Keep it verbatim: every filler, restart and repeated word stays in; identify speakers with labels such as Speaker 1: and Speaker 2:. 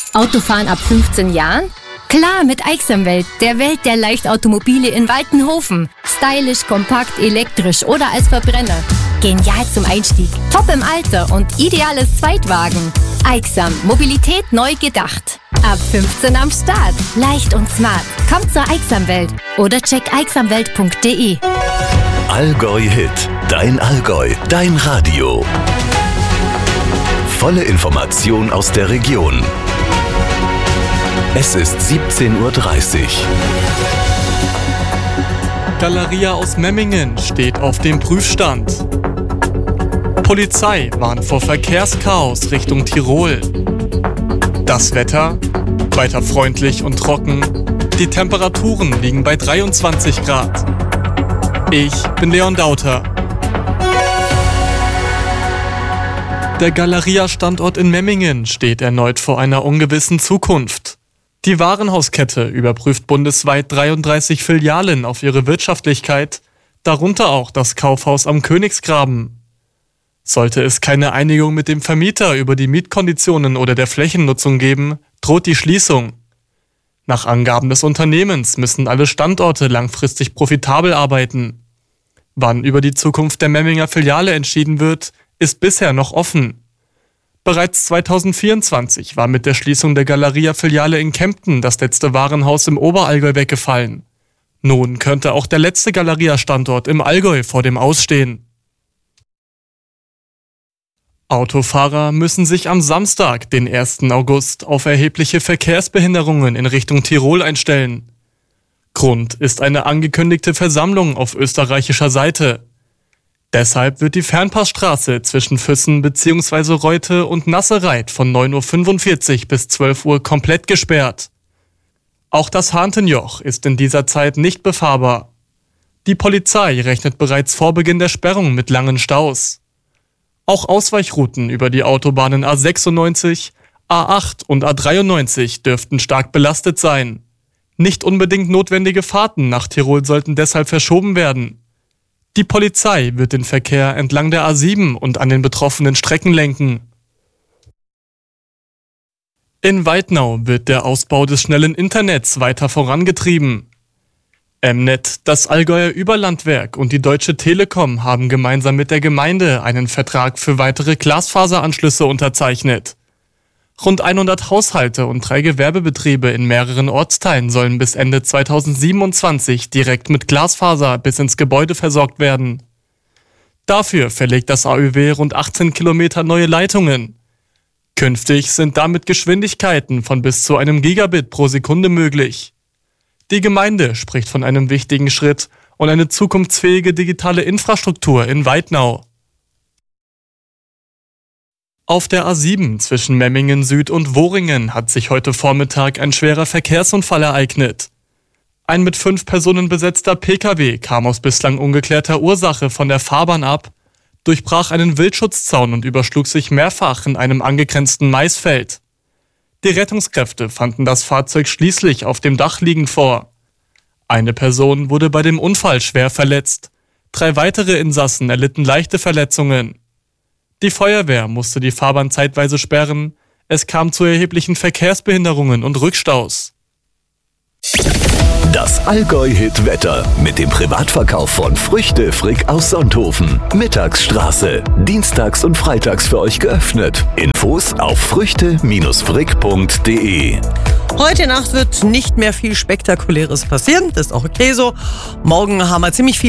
Speaker 1: Autofahren ab fünfzehn Jahren? Klar, mit Aixamwelt, der Welt der Leichtautomobile in Waltenhofen. Stylisch, kompakt, elektrisch oder als Verbrenner. Genial zum Einstieg, top im Alter und ideales Zweitwagen. Aixam, Mobilität neu gedacht. Ab fünfzehn am Start, leicht und smart. Kommt zur Aixamwelt oder check aixamwelt punkt de.
Speaker 2: Allgäu Hit, dein Allgäu, dein Radio. Volle Information aus der Region. Es ist siebzehn Uhr dreißig.
Speaker 3: Galeria aus Memmingen steht auf dem Prüfstand. Polizei warnt vor Verkehrschaos Richtung Tirol. Das Wetter? Weiter freundlich und trocken. Die Temperaturen liegen bei dreiundzwanzig Grad. Ich bin Leon Dauter. Der Galeria-Standort in Memmingen steht erneut vor einer ungewissen Zukunft. Die Warenhauskette überprüft bundesweit dreiunddreißig Filialen auf ihre Wirtschaftlichkeit, darunter auch das Kaufhaus am Königsgraben. Sollte es keine Einigung mit dem Vermieter über die Mietkonditionen oder der Flächennutzung geben, droht die Schließung. Nach Angaben des Unternehmens müssen alle Standorte langfristig profitabel arbeiten. Wann über die Zukunft der Memminger Filiale entschieden wird, ist bisher noch offen. Bereits zweitausendvierundzwanzig war mit der Schließung der Galeria-Filiale in Kempten das letzte Warenhaus im Oberallgäu weggefallen. Nun könnte auch der letzte Galeria-Standort im Allgäu vor dem Ausstehen. Autofahrer müssen sich am Samstag, den ersten August, auf erhebliche Verkehrsbehinderungen in Richtung Tirol einstellen. Grund ist eine angekündigte Versammlung auf österreichischer Seite. Deshalb wird die Fernpassstraße zwischen Füssen bzw. Reute und Nassereit von neun Uhr fünfundvierzig bis zwölf Uhr komplett gesperrt. Auch das Hahntenjoch ist in dieser Zeit nicht befahrbar. Die Polizei rechnet bereits vor Beginn der Sperrung mit langen Staus. Auch Ausweichrouten über die Autobahnen A sechsundneunzig, A acht und A dreiundneunzig dürften stark belastet sein. Nicht unbedingt notwendige Fahrten nach Tirol sollten deshalb verschoben werden. Die Polizei wird den Verkehr entlang der A sieben und an den betroffenen Strecken lenken. In Weidnau wird der Ausbau des schnellen Internets weiter vorangetrieben. M-Net, das Allgäuer Überlandwerk und die Deutsche Telekom haben gemeinsam mit der Gemeinde einen Vertrag für weitere Glasfaseranschlüsse unterzeichnet. Rund hundert Haushalte und drei Gewerbebetriebe in mehreren Ortsteilen sollen bis Ende zweitausendsiebenundzwanzig direkt mit Glasfaser bis ins Gebäude versorgt werden. Dafür verlegt das A Ö W rund achtzehn Kilometer neue Leitungen. Künftig sind damit Geschwindigkeiten von bis zu einem Gigabit pro Sekunde möglich. Die Gemeinde spricht von einem wichtigen Schritt und eine zukunftsfähige digitale Infrastruktur in Weidnau. Auf der A sieben zwischen Memmingen Süd und Wohringen hat sich heute Vormittag ein schwerer Verkehrsunfall ereignet. Ein mit fünf Personen besetzter Pkw kam aus bislang ungeklärter Ursache von der Fahrbahn ab, durchbrach einen Wildschutzzaun und überschlug sich mehrfach in einem angegrenzten Maisfeld. Die Rettungskräfte fanden das Fahrzeug schließlich auf dem Dach liegend vor. Eine Person wurde bei dem Unfall schwer verletzt. Drei weitere Insassen erlitten leichte Verletzungen. Die Feuerwehr musste die Fahrbahn zeitweise sperren. Es kam zu erheblichen Verkehrsbehinderungen und Rückstaus.
Speaker 2: Das Allgäu-Hit-Wetter mit dem Privatverkauf von Früchte Frick aus Sonthofen. Mittagsstraße. Dienstags und freitags für euch geöffnet. Infos auf früchte Bindestrich frick punkt de.
Speaker 4: Heute Nacht wird nicht mehr viel Spektakuläres passieren. Das ist auch okay so. Morgen haben wir ziemlich viel